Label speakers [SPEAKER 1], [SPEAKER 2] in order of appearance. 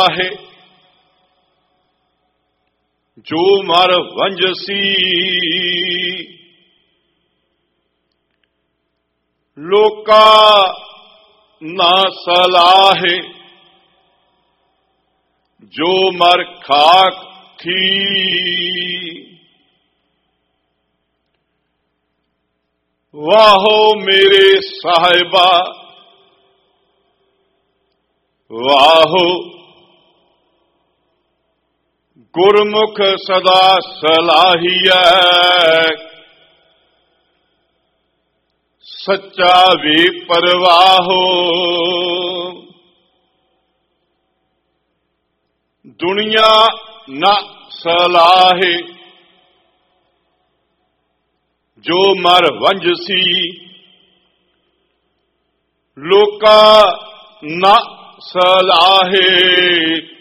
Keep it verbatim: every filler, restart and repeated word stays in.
[SPEAKER 1] ਸਲਾਹੇ ਜੋ ਮਰ ਵੰਜਸੀ। ਲੋਕਾ ਨਾ ਸਲਾਹੇ ਜੋ ਮਰ ਖਾਕ ਥੀ। ਵਾਹੋ ਮੇਰੇ ਸਾਹਿਬਾ ਵਾਹੋ ਗੁਰਮੁਖ ਸਦਾ ਸਲਾਹੀਐ। ਸੱਚਾ ਵੀ ਪਰਵਾਹੋ ਦੁਨੀਆ ਨਾ ਸਲਾਹੇ ਜੋ ਮਰ ਵੰਜਸੀ। ਲੋਕਾ ਨਾ ਸਲਾਹੇ